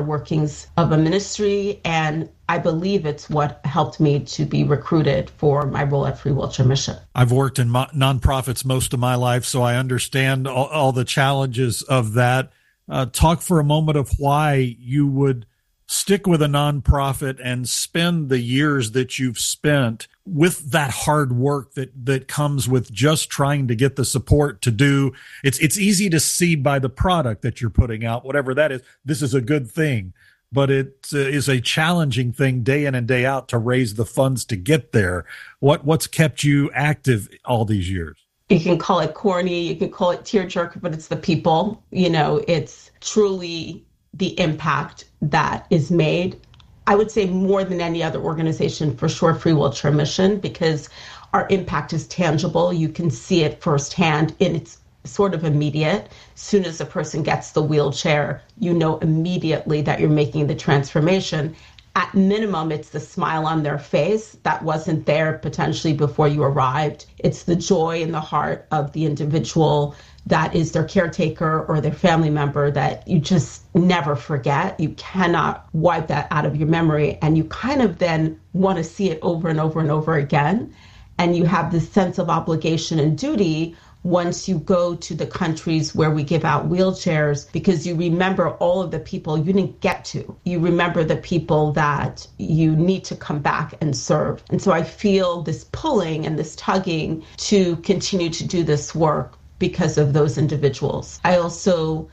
inner workings of a ministry. And I believe it's what helped me to be recruited for my role at Free Wheelchair Mission. I've worked in nonprofits most of my life, so I understand all the challenges of that. Talk for a moment of why you would stick with a nonprofit and spend the years that you've spent with that hard work that comes with just trying to get the support to do. It's easy to see by the product that you're putting out, whatever that is. This is a good thing, but it is a challenging thing day in and day out to raise the funds to get there. What's kept you active all these years? You can call it corny, you can call it tearjerker, but it's the people. It's truly the impact that is made. I would say more than any other organization, for sure, Free Wheelchair Mission, because our impact is tangible. You can see it firsthand, and it's sort of immediate. As soon as a person gets the wheelchair, you know immediately that you're making the transformation. At minimum, it's the smile on their face that wasn't there potentially before you arrived. It's the joy in the heart of the individual that is their caretaker or their family member that you just never forget. You cannot wipe that out of your memory. And you kind of then want to see it over and over and over again. And you have this sense of obligation and duty once you go to the countries where we give out wheelchairs, because you remember all of the people you didn't get to. You remember the people that you need to come back and serve. And so I feel this pulling and this tugging to continue to do this work because of those individuals. I also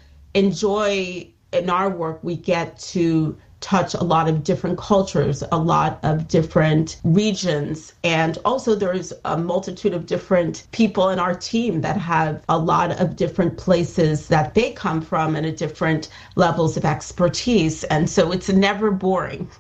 enjoy, in our work, we get to touch a lot of different cultures, a lot of different regions. And also there's a multitude of different people in our team that have a lot of different places that they come from and at different levels of expertise. And so it's never boring.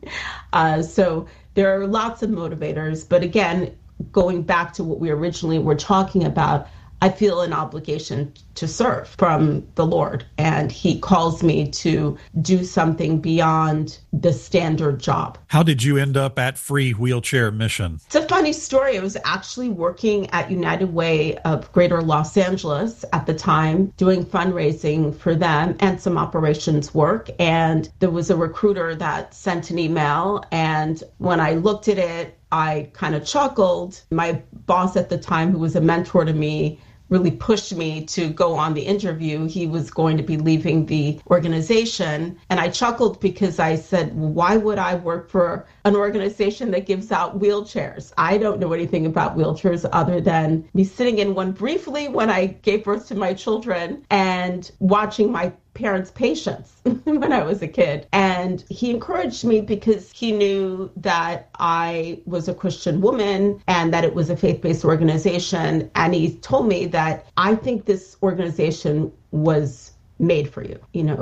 So there are lots of motivators. But again, going back to what we originally were talking about, I feel an obligation to serve from the Lord, and He calls me to do something beyond the standard job. How did you end up at Free Wheelchair Mission? It's a funny story. I was actually working at United Way of Greater Los Angeles at the time, doing fundraising for them and some operations work. And there was a recruiter that sent an email, and when I looked at it, I kind of chuckled. My boss at the time, who was a mentor to me, really pushed me to go on the interview. He was going to be leaving the organization. And I chuckled because I said, why would I work for an organization that gives out wheelchairs? I don't know anything about wheelchairs other than me sitting in one briefly when I gave birth to my children and watching my parents' patients when I was a kid. And he encouraged me because he knew that I was a Christian woman and that it was a faith-based organization. And he told me that I think this organization was made for you.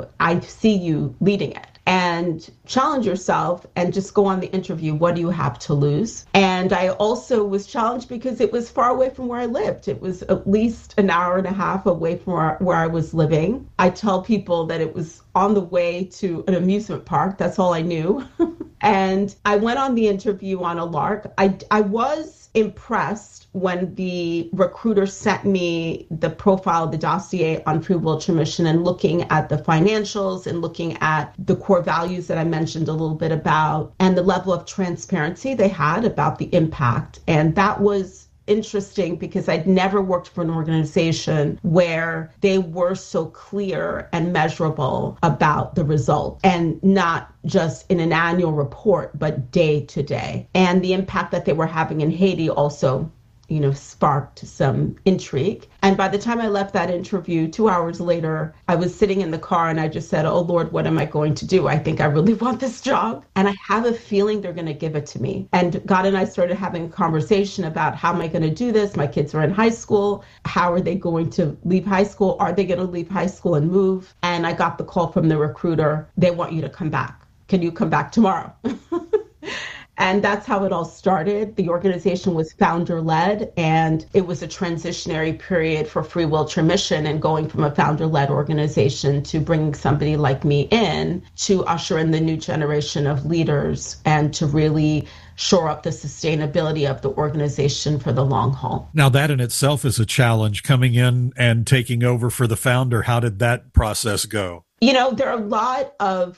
I see you leading it. And challenge yourself and just go on the interview. What do you have to lose? And I also was challenged because it was far away from where I lived. It was at least an hour and a half away from where I was living. I tell people that it was on the way to an amusement park. That's all I knew. And I went on the interview on a lark. I was impressed when the recruiter sent me the profile, the dossier on Free Wheelchair Mission, and looking at the financials and looking at the core values that I mentioned a little bit about and the level of transparency they had about the impact. And that was interesting because I'd never worked for an organization where they were so clear and measurable about the result, and not just in an annual report, but day to day. And the impact that they were having in Haiti also sparked some intrigue. And by the time I left that interview, 2 hours later, I was sitting in the car and I just said, oh Lord, what am I going to do? I think I really want this job. And I have a feeling they're going to give it to me. And God and I started having a conversation about how am I going to do this? My kids are in high school. How are they going to leave high school? Are they going to leave high school and move? And I got the call from the recruiter. They want you to come back. Can you come back tomorrow? And that's how it all started. The organization was founder-led, and it was a transitionary period for Free Wheelchair Mission, and going from a founder-led organization to bringing somebody like me in to usher in the new generation of leaders and to really shore up the sustainability of the organization for the long haul. Now, that in itself is a challenge, coming in and taking over for the founder. How did that process go? There are a lot of